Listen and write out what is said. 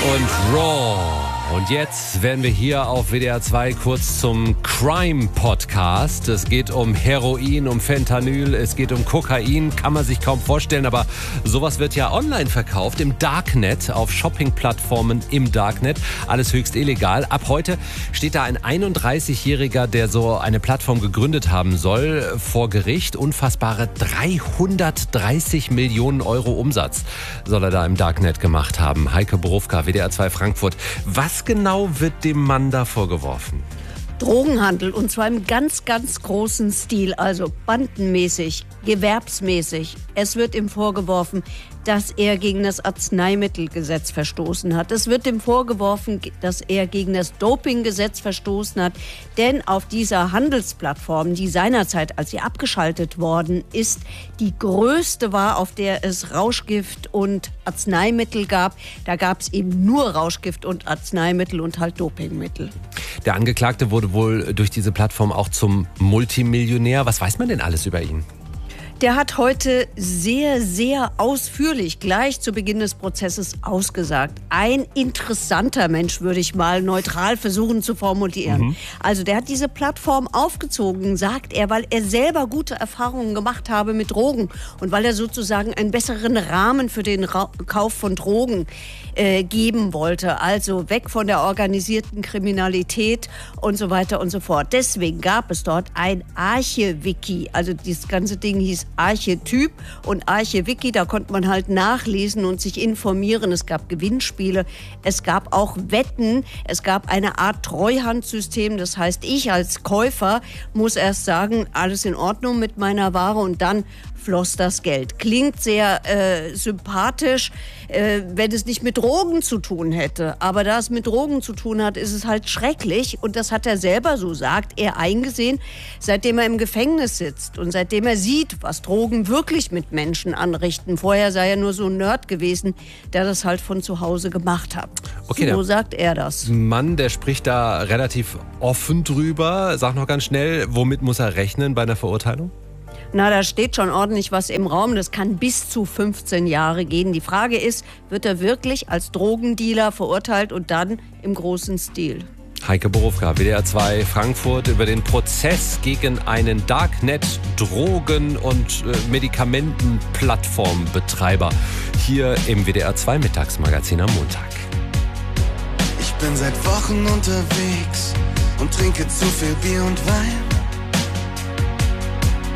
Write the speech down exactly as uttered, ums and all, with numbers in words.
und Raw. Und jetzt werden wir hier auf W D R zwei kurz zum Crime-Podcast. Es geht um Heroin, um Fentanyl, es geht um Kokain, kann man sich kaum vorstellen, aber sowas wird ja online verkauft, im Darknet, auf Shopping-Plattformen im Darknet. Alles höchst illegal. Ab heute steht da ein einunddreißigjähriger, der so eine Plattform gegründet haben soll, vor Gericht. Unfassbare dreihundertdreißig Millionen Euro Umsatz soll er da im Darknet gemacht haben. Heike Borufka, W D R zwei Frankfurt. Was genau wird dem Mann da vorgeworfen? Drogenhandel, und zwar im ganz, ganz großen Stil, also bandenmäßig, gewerbsmäßig. Es wird ihm vorgeworfen, dass er gegen das Arzneimittelgesetz verstoßen hat. Es wird ihm vorgeworfen, dass er gegen das Dopinggesetz verstoßen hat. Denn auf dieser Handelsplattform, die seinerzeit, als sie abgeschaltet worden ist, die größte war, auf der es Rauschgift und Arzneimittel gab. Da gab es eben nur Rauschgift und Arzneimittel und halt Dopingmittel. Der Angeklagte wurde wohl durch diese Plattform auch zum Multimillionär. Was weiß man denn alles über ihn? Der hat heute sehr, sehr ausführlich gleich zu Beginn des Prozesses ausgesagt. Ein interessanter Mensch, würde ich mal neutral versuchen zu formulieren. Mhm. Also der hat diese Plattform aufgezogen, sagt er, weil er selber gute Erfahrungen gemacht habe mit Drogen und weil er sozusagen einen besseren Rahmen für den Ra- Kauf von Drogen äh, geben wollte. Also weg von der organisierten Kriminalität und so weiter und so fort. Deswegen gab es dort ein Arche-Wiki. Also dieses ganze Ding hieß Archetyp und Arche-Wiki, da konnte man halt nachlesen und sich informieren. Es gab Gewinnspiele, es gab auch Wetten, es gab eine Art Treuhandsystem. Das heißt, ich als Käufer muss erst sagen, alles in Ordnung mit meiner Ware, und dann floss das Geld. Klingt sehr äh, sympathisch, äh, wenn es nicht mit Drogen zu tun hätte. Aber da es mit Drogen zu tun hat, ist es halt schrecklich. Und das hat er selber, so sagt er, eingesehen, seitdem er im Gefängnis sitzt und seitdem er sieht, was Drogen wirklich mit Menschen anrichten. Vorher sei er nur so ein Nerd gewesen, der das halt von zu Hause gemacht hat. Okay, so sagt er das. Mann, der spricht da relativ offen drüber. Sag noch ganz schnell, womit muss er rechnen bei einer Verurteilung? Na, da steht schon ordentlich was im Raum. Das kann bis zu fünfzehn Jahre gehen. Die Frage ist, wird er wirklich als Drogendealer verurteilt und dann im großen Stil? Heike Borufka, W D R zwei Frankfurt, über den Prozess gegen einen Darknet-Drogen- und äh, Medikamentenplattformbetreiber hier im W D R zwei Mittagsmagazin am Montag. Ich bin seit Wochen unterwegs und trinke zu viel Bier und Wein.